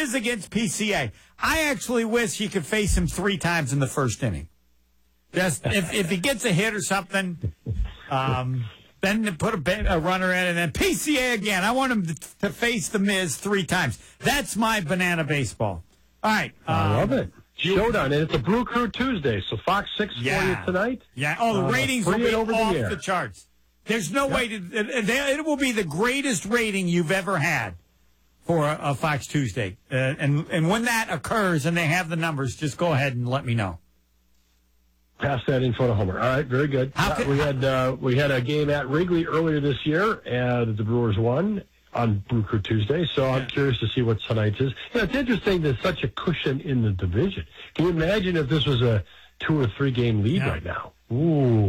Miz against PCA. I actually wish he could face him 3 times in the first inning. Just if he gets a hit or something, then put a runner in, and then PCA again. I want him to face the Miz 3 times. That's my banana baseball. All right. I love it. Showdown, and it's a Brew Crew Tuesday, so Fox 6 for you tonight. Yeah. Oh, the ratings will be off the charts. There's no way to. It will be the greatest rating you've ever had for a Fox Tuesday. And when that occurs and they have the numbers, just go ahead and let me know. Pass that info to Homer. All right, very good. We had a game at Wrigley earlier this year, and the Brewers won on Brew Crew Tuesday, so I'm curious to see what tonight's is. It's interesting there's such a cushion in the division. Can you imagine if this was a 2 or 3 game lead right now? Ooh.